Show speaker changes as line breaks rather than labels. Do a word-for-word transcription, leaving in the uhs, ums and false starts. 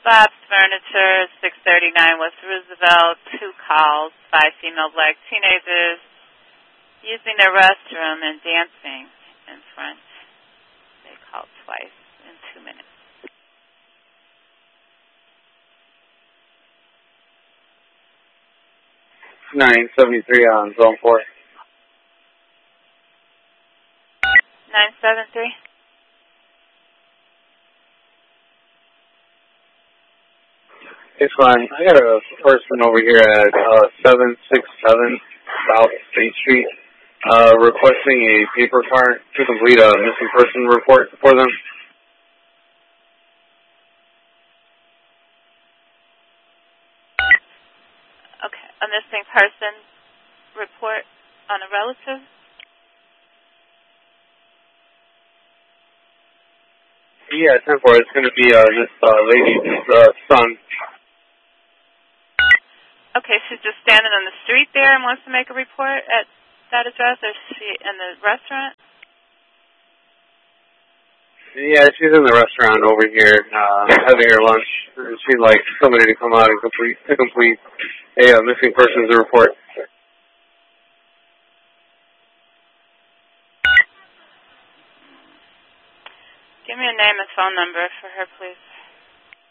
Bob's Furniture, six thirty-nine West Roosevelt, two calls, five female black teenagers using their restroom and dancing in front. They called twice in two minutes.
nine seventy-three on zone four.
nine seven three.
It's fine. I got a person over here at uh, seven six seven South State Street uh, requesting a paper cart to complete a missing person report for them.
Okay, a missing person report on a relative?
Yeah, ten four. It's going to be uh, this uh, lady's uh, son.
Okay, she's just standing on the street there and wants to make a report at that address, or is she in the restaurant?
Yeah, she's in the restaurant over here uh, having her lunch. She'd like somebody to come out and complete to complete a uh, missing persons report.
Give me a name and phone number for her, please.